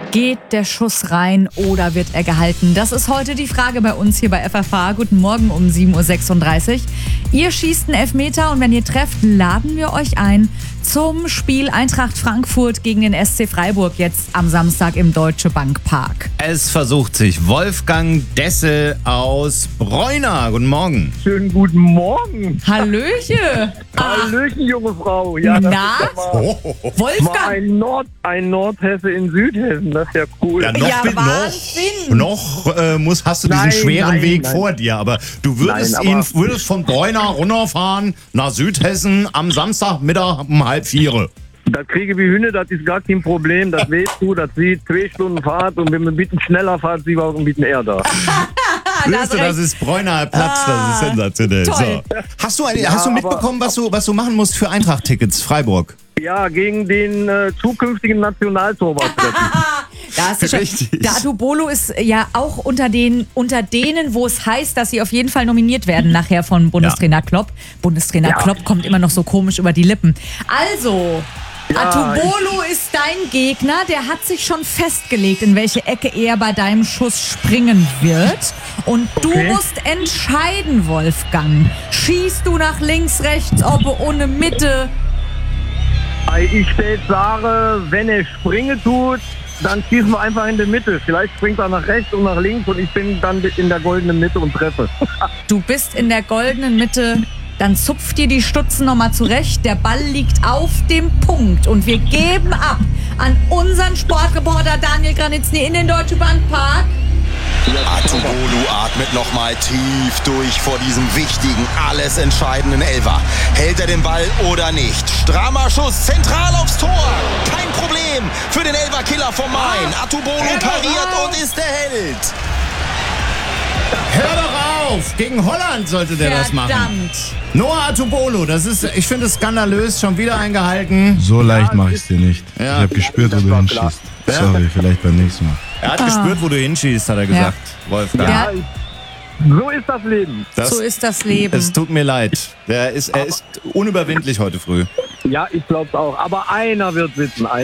Geht der Schuss rein oder wird er gehalten? Das ist heute die Frage bei uns hier bei FFH. Guten Morgen um 7.36 Uhr. Ihr schießt einen Elfmeter und wenn ihr trefft, laden wir euch ein zum Spiel Eintracht Frankfurt gegen den SC Freiburg jetzt am Samstag im Deutsche Bank Park. Es versucht sich Wolfgang Dessel aus Breuna. Guten Morgen. Schönen guten Morgen. Hallöchen. Hallöchen, junge Frau. Ja, das Na? ist ja mal Wolfgang? ein Nordhesse in Südhessen. Das ist ja cool. Ja, Ja, Wahnsinn. hast du diesen Nein, schweren nein, Weg nein. vor dir, aber du würdest Nein, aber- würdest von Breuna runterfahren nach Südhessen am Samstagmittag um 3:30. Das kriege wie Hühner, das ist gar kein Problem. Das weißt du, das sieht 2 Stunden Fahrt und wenn man ein bisschen schneller fährt, sind wir auch ein bisschen eher da. Siehst du, das ist Breuner Platz, das ist sensationell. toll. So. Hast du mitbekommen, was du machen musst für Eintracht-Tickets, Freiburg? Ja, gegen den zukünftigen Nationaltorwart treffen. Da hast du schon. Richtig. Der Atubolo ist ja auch unter denen, wo es heißt, dass sie auf jeden Fall nominiert werden nachher von Bundestrainer Klopp. Bundestrainer Klopp kommt immer noch so komisch über die Lippen. Also, Atubolo ist dein Gegner. Der hat sich schon festgelegt, in welche Ecke er bei deinem Schuss springen wird. Und du musst entscheiden, Wolfgang. Schießt du nach links, rechts, ob ohne Mitte? Ich stelle sage, wenn er springen tut, dann schießen wir einfach in der Mitte. Vielleicht springt er nach rechts und nach links und ich bin dann in der goldenen Mitte und treffe. Du bist in der goldenen Mitte, dann zupft dir die Stutzen nochmal zurecht. Der Ball liegt auf dem Punkt und wir geben ab an unseren Sportreporter Daniel Granitzny in den Deutsche Bank Park. Atubolo atmet nochmal tief durch vor diesem wichtigen, alles entscheidenden Elfer. Hält er den Ball oder nicht? Strammer Schuss, zentral aufs Tor. Kein Problem für den Elferkiller vom Main. Atubolo pariert und ist der Held. Hör doch auf! Gegen Holland sollte der das machen. Verdammt. Noah Atubolo, ich finde es skandalös, schon wieder eingehalten. So leicht mache ich es dir nicht. Ja. Ich habe gespürt, wo du war klar. hinschießt. Sorry, vielleicht beim nächsten Mal. Er hat gespürt, wo du hinschießt, hat er gesagt. Wolfgang. Ja. So ist das Leben. So ist das Leben. Es tut mir leid. Er ist unüberwindlich heute früh. Ja, ich glaube es auch. Aber einer wird sitzen.